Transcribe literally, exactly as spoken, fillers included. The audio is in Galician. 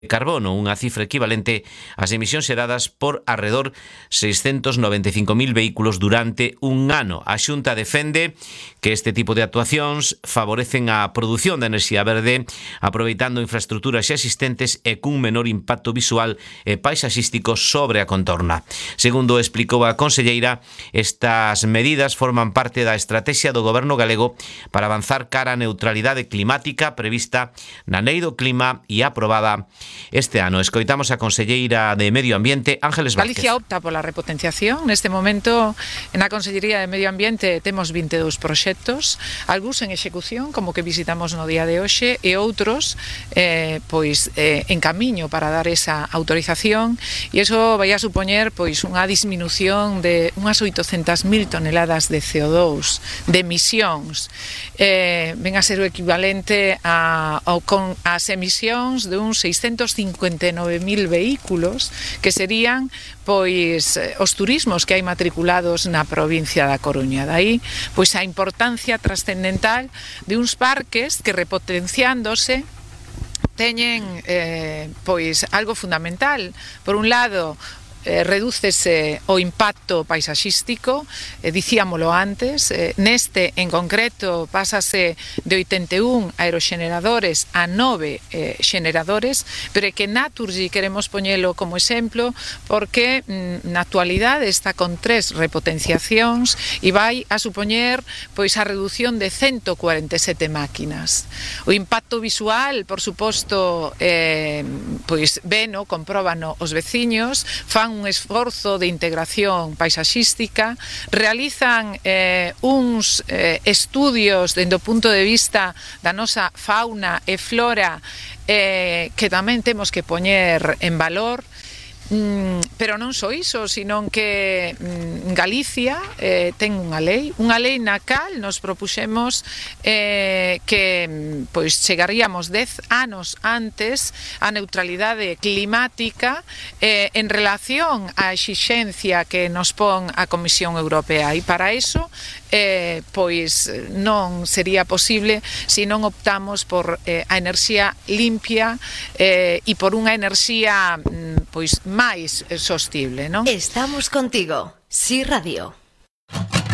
carbono, unha cifra equivalente ás emisións xeradas por arredor seiscentos noventa e cinco mil vehículos durante un ano. A Xunta defende que este tipo de actuacións favorecen a produción de enerxía verde, aproveitando infraestructuras xa existentes e cun menor impacto visual e paisaxístico sobre a contorna. Segundo explicou a conselleira, estas medidas forman parte da estrategia do Goberno galego para avanzar cara á neutralidade climática prevista na Lei do Clima e aprobada este ano. Escoitamos a conselleira de Medio Ambiente, Ángeles Vázquez. Galicia opta pola repotenciación. Neste momento, na Consellería de Medio Ambiente temos vinte e dous proxectos, algúns en execución, como que visitamos no día de hoxe, e outros eh, pois eh, en camiño para dar esa autorización, e iso vai a supoñer pois unha disminución de unhas oitocentas mil toneladas de C O dos, de emisións. Eh, ven a ser o equivalente a, a, con as emisións de uns seiscentos cincuenta e nove mil vehículos, que serían pois os turismos que hai matriculados na provincia da Coruña. Dai, pois a importancia trascendental de uns parques que, repotenciándose, teñen eh, pois algo fundamental. Por un lado, Eh, redúcese o impacto paisaxístico, eh, dicíamolo antes, eh, neste en concreto pásase de oitenta e un aeroxeneradores a nove eh, xeneradores, pero é que Naturgy queremos poñelo como exemplo porque mm, na actualidade está con tres repotenciacións e vai a supoñer pois a reducción de ciento cuarenta e sete máquinas. O impacto visual, por suposto, eh, pois veno, compróbano os veciños, fan un esforzo de integración paisaxística, realizan eh, uns eh, estudios dende o punto de vista da nosa fauna e flora eh, que tamén temos que poñer en valor. Mm, pero non só iso, sino que mm, Galicia eh, ten unha lei, unha lei na cal nos propuxemos eh, que pois chegaríamos dez anos antes a neutralidade climática eh, en relación á exixencia que nos pon a Comisión Europea, e para iso eh, pois non sería posible se non optamos por eh, a enerxía limpia eh, e por unha enerxía mm, pois máis sostible, non? Estamos contigo, Sí Radio.